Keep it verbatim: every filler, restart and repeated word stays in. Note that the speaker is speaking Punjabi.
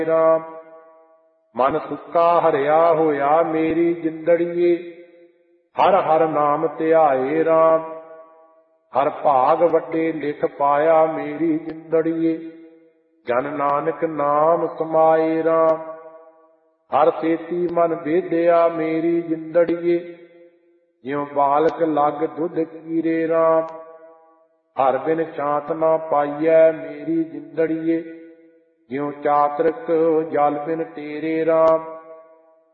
ਰਾਮ। ਮਨ ਸੁੱਕਾ ਹਰਿਆ ਹੋਇਆ ਮੇਰੀ ਜਿੰਦੜੀਏ, ਹਰ ਹਰ ਨਾਮ ਧਿਆਏ ਰਾਮ। ਹਰ ਭਾਗ ਵੱਡੇ ਲਿਖ ਪਾਇਆ ਮੇਰੀ ਜਿੰਦੜੀਏ, ਜਨ ਨਾਨਕ ਨਾਮ ਸਮਾਏ ਰਾਮ। ਹਰ ਸੇਤੀ ਮਨ ਵੇਦਿਆ ਮੇਰੀ ਜਿੰਦੜੀਏ, ਜਿਉ ਬਾਲਕ ਲੱਗ ਦੁੱਧ ਕੀਰੇ ਰਾਮ। ਹਰ ਬਿਨ ਸ਼ਾਂਤ ਨਾ ਪਾਈਐ ਮੇਰੀ ਜਿੰਦੜੀਏ, ਜਿਉ ਚਾਤਰਿਕ ਜਲ ਬਿਨ ਤੇਰੇ ਰਾਮ।